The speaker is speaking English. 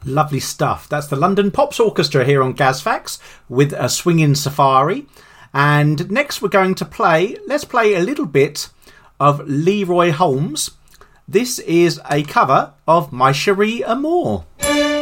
Lovely stuff. That's the London Pops Orchestra here on Gazfax with a swinging safari. And next we're going to let's play a little bit of Leroy Holmes. This is a cover of My Cherie Amour.